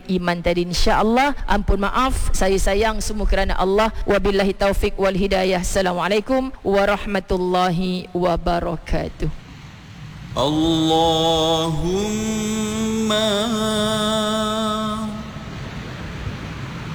iman tadi. InsyaAllah, ampun maaf, saya sayang semua kerana Allah. Wabillahi taufiq wal hidayah. Assalamualaikum warahmatullahi wabarakatuh. Allahumma